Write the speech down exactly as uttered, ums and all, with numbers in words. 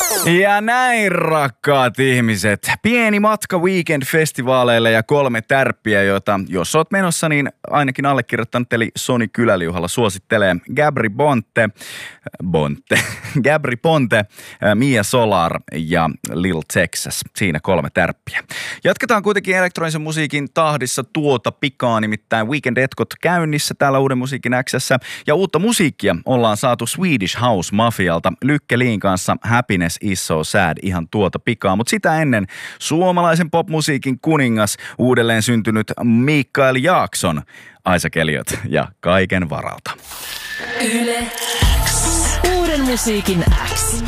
Ja näin, rakkaat ihmiset. Pieni matka Weekend-festivaaleille ja kolme tärppiä, joita jos oot menossa, niin ainakin allekirjoittanut, eli Soni Kyläliuhalla suosittelee Gabry Ponte, Bonte, Gabry Ponte, Mia Solar ja Lil Texas. Siinä kolme tärppiä. Jatketaan kuitenkin elektronisen musiikin tahdissa tuota pikaa, nimittäin Weekend-etkot käynnissä täällä Uuden musiikin X:ssä. Ja uutta musiikkia ollaan saatu Swedish House Mafialta Lykke Liin kanssa Happiness is so sad ihan tuota pikaa. Mutta sitä ennen suomalaisen popmusiikin kuningas, uudelleen syntynyt Mikael Jaakson, Isaac Elliot ja Kaiken varalta. Yle X. Uuden musiikin X.